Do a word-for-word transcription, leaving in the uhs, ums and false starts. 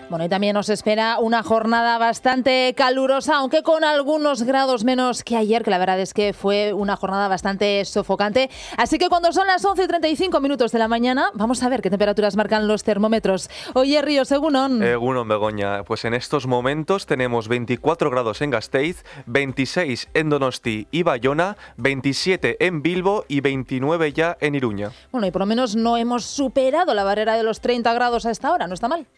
Bueno, y también nos espera una jornada bastante calurosa, aunque con algunos grados menos que ayer, que la verdad es que fue una jornada bastante sofocante. Así que cuando son las once y treinta y cinco minutos de la mañana, vamos a ver qué temperaturas marcan los termómetros. Oye, Ríos, Egunon. Egunon, Begoña. Pues en estos momentos tenemos veinticuatro grados en Gasteiz, veintiséis en Donosti y Bayona, veintisiete en Bilbo y veintinueve ya en Iruña. Bueno, y por lo menos no hemos superado la barrera de los treinta grados a esta hora, ¿no está mal?